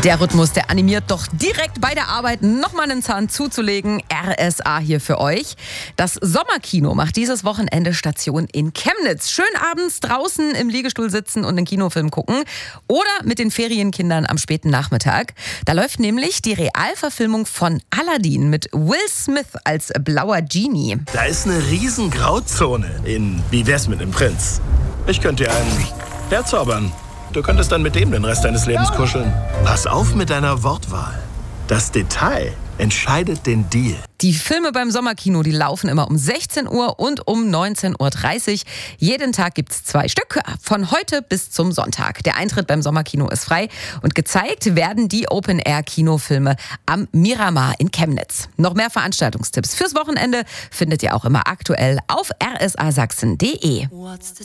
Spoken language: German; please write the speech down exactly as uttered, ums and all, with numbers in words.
Der Rhythmus, der animiert doch direkt bei der Arbeit nochmal einen Zahn zuzulegen. R S A hier für euch. Das Sommerkino macht dieses Wochenende Station in Chemnitz. Schön abends draußen im Liegestuhl sitzen und einen Kinofilm gucken. Oder mit den Ferienkindern am späten Nachmittag. Da läuft nämlich die Realverfilmung von Aladdin mit Will Smith als blauer Genie. Da ist eine riesen Grauzone in Wie wär's mit dem Prinz? Ich könnte dir einen herzaubern. Du könntest dann mit dem den Rest deines Lebens kuscheln. Pass auf mit deiner Wortwahl. Das Detail entscheidet den Deal. Die Filme beim Sommerkino, die laufen immer um sechzehn Uhr und um neunzehn Uhr dreißig. Jeden Tag gibt's zwei Stück, von heute bis zum Sonntag. Der Eintritt beim Sommerkino ist frei und gezeigt werden die Open-Air-Kinofilme am Miramar in Chemnitz. Noch mehr Veranstaltungstipps fürs Wochenende findet ihr auch immer aktuell auf r s a sachsen punkt d e.